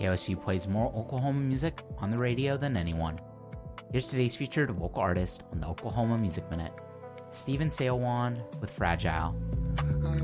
KOSU plays more Oklahoma music on the radio than anyone. Here's today's featured local artist on the Oklahoma Music Minute, Stephen Sailwan with Fragile.